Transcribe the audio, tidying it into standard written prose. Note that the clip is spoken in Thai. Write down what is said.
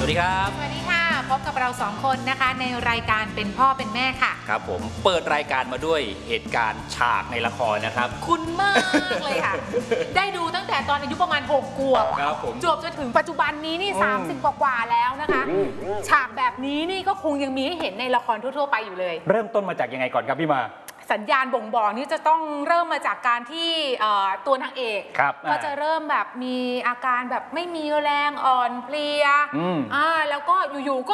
วัสดีครับสวัสดีค่ะพบกับเราสองคนนะคะในรายการเป็นพ่อเป็นแม่ค่ะครับผมเปิดรายการมาด้วยเหตุการณ์ฉากในละครนะครับคุ้นมากเลยค่ะ ได้ดูตั้งแต่ตอนอายุประมาณ6 ขวบครับผมจบจนถึงปัจจุบันนี้นี่30 กว่าแล้วนะคะฉากแบบนี้นี่ก็คงยังมีให้เห็นในละครทั่วๆไปอยู่เลยเริ่มต้นมาจากยังไงก่อนครับพี่มาสัญญาณบ่งบอกนี่จะต้องเริ่มมาจากการที่ตัวนางเอกก็จะเริ่มแบบมีอาการแบบไม่มีแรงอ่อนเพลียแล้วก็อยู่ๆก็